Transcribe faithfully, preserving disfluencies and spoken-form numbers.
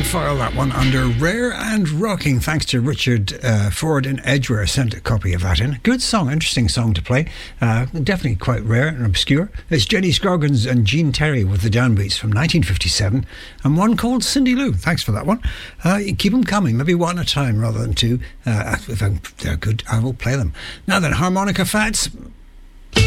file that one under Rare and Rocking, thanks to Richard uh, Ford in Edgware, sent a copy of that in. Good song, interesting song to play. Uh, definitely quite rare and obscure. It's Jenny Scroggins and Gene Terry with the Downbeats from nineteen fifty-seven, and one called Cindy Lou. Thanks for that one. Uh, keep them coming, maybe one at a time rather than two. Uh, if I'm, they're good, I will play them. Now then, Harmonica Fats.